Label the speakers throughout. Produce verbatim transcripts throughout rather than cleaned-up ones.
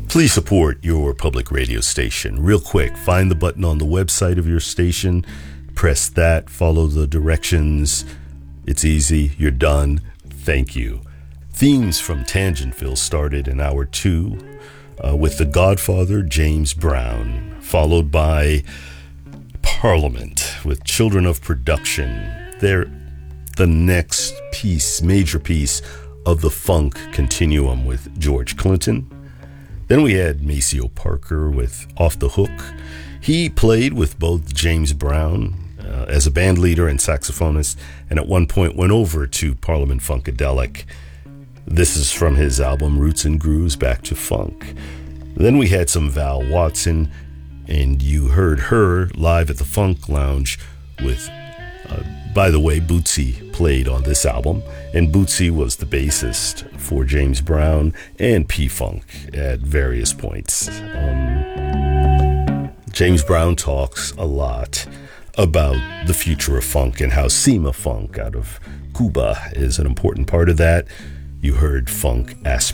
Speaker 1: Please support your public radio station. Real quick, find the button on the website of your station, press that, follow the directions. It's easy, you're done. Thank you. Themes from Tangentville started in hour two uh, with The Godfather, James Brown, followed by Parliament with Children of Production. They're the next piece, major piece of the funk continuum with George Clinton. Then we had Maceo Parker with Off the Hook. He played with both James Brown uh, as a band leader and saxophonist, and at one point went over to Parliament Funkadelic. This is from his album Roots and Grooves, Back to Funk. Then we had some Val Watson, and you heard her live at the Funk Lounge with, uh, by the way, Bootsy played on this album, and Bootsy was the bassist for James Brown and P-Funk at various points. Um, James Brown talks a lot about the future of funk and how Cima Funk out of Cuba is an important part of that. You heard Funk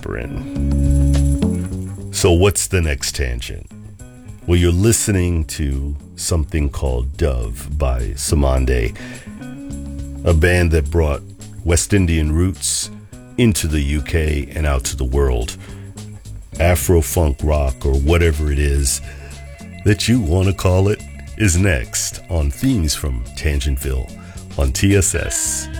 Speaker 1: Aspirin. So what's the next tangent? Well, you're listening to something called Dove by Samande, a band that brought West Indian roots into the U K and out to the world. Afro-funk rock, or whatever it is that you want to call it, is next on Themes from Tangentville on T S S.